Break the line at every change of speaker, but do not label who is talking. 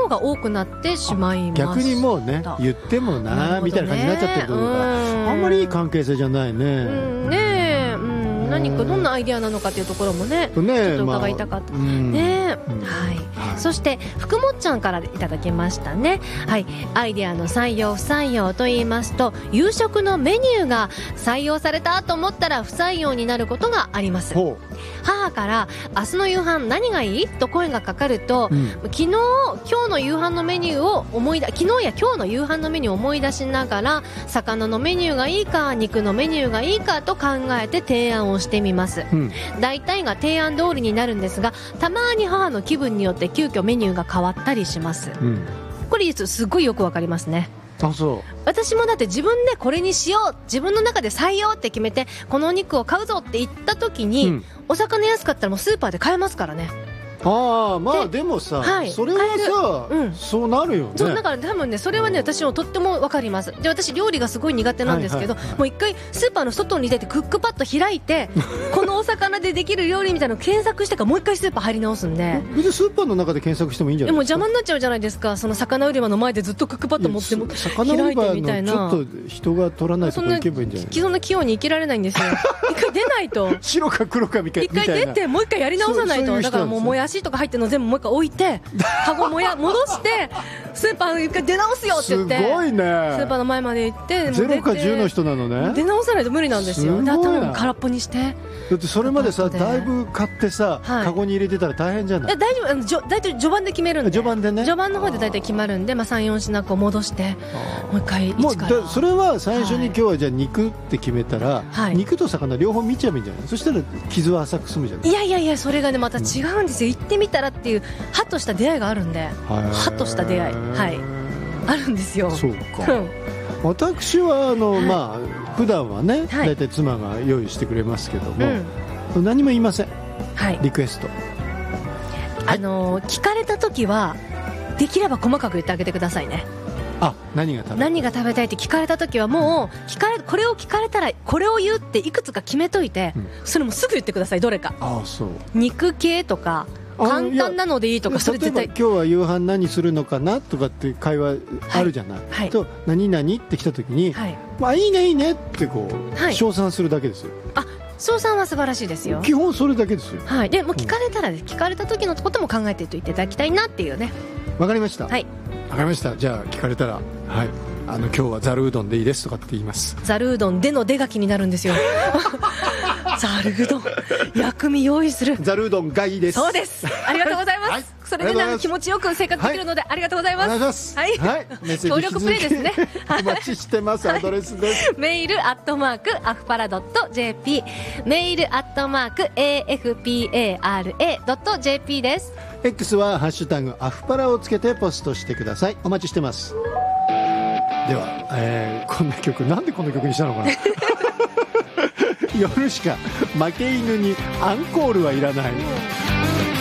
方が多くなってしまいました。
逆にもうね言ってもなみたいな感じになっちゃってるところがあんまりいい関係性じゃないね。
ねえ、何かどんなアイデアなのかというところもね、ちょっと伺いたかった、ね。はい、そして福もっちゃんからいただきましたね。はい、アイデアの採用不採用と言いますと、夕食のメニューが採用されたと思ったら不採用になることがあります。母から明日の夕飯何がいいと声がかかると、今日の夕飯のメニューを昨日や今日の夕飯のメニューを思い出しながら、魚のメニューがいいか肉のメニューがいいかと考えて提案をしてみます。大体が提案通りになるんですが、たまに母の気分によって急遽メニューが変わったりします。これ実はすごいよくわかりますね。
あ、そう。
私もだって自分でこれにしよう、自分の中で採用って決めてこのお肉を買うぞって言った時に、お魚安かったらもうスーパーで買えますからね。
ああ、まあでもさ、それはさ、そうなるよね。
そうだから多分ね、それはね私もとっても分かります。で、私料理がすごい苦手なんですけど、もう一回スーパーの外に出てクックパッド開いてこのお魚でできる料理みたいなのを検索してからもう一回スーパー入り直すんで。
別にスーパーの中で検索してもいいんじゃないですか。
でも邪魔になっちゃうじゃないですか。その魚売り場の前でずっとクックパッド持って開いてみたいな。
ちょっと人が取らないとこ行けばいいんじゃない。
そんな器用に生きられないんですよ。一回出ないと
白か黒かみたいな。
一回出てもう一回やり直さないと。だからもうもやしとか入ってるの全部もう一回置いてカゴ戻してスーパー一回出直すよって言って、
すごいね。ス
ーパーの前まで行って
0か10の人なのね。
出直さないと無理なんですよ。で、頭も空っぽにして。
だってそれまでさ、だいぶ買ってさ、カゴに入れてたら大変じゃない。
大丈夫、大体序盤で決めるんで。
序盤でね。
序盤の方で大体決まるんで、3、4品こう戻してもう一回一から。
それは最初に今日はじゃあ肉って決めたら、肉と魚両方見ちゃえばいいんじゃない。そしたら傷は浅く済むじゃない。
いやそれがねまた違うんですよ。行ってみたらっていうハッとした出会いがあるんで、ハッとした出会い、あるんですよ。
そうか。私はまあ普段はね、だいたい妻が用意してくれますけども、何も言いません。リクエスト。
聞かれた時はできれば細かく言ってあげてくださいね。
何が
食べたいって聞かれた時はもうこれを聞かれたらこれを言うっていくつか決めといて、それもすぐ言ってください。どれか。
そう。
肉系とか簡単なのでいいとか。それ絶対
今日は夕飯何するのかなとかって会話あるじゃない、と何々って来た時に、いいねいいねってこう、称賛するだけですよ。
称賛は素晴らしいですよ。
基本それだけですよ。
でも聞かれたら聞かれた時のことも考えておいていただきたいなっていうね。
わかりました。わかりました。じゃあ聞かれたら、今日はざるうどんでいいですとかって言います。
ざるうどんでの出書きになるんですよ。ざるうどん薬味用意する。
ざるうどんがいいです。
そうです。ありがとうございます。それで気持ちよく生活できるのでありがとうございます。
お願いします。
協力プレイですね。
お待ちしてます。アドレスです。
メールアフパラ .jp、 メールAFPARA.jp です。
X はハッシュタグアフパラをつけてポストしてください。お待ちしてます。では、こんな曲なんでこんな曲にしたのかな。夜しか負け犬にアンコールはいらない。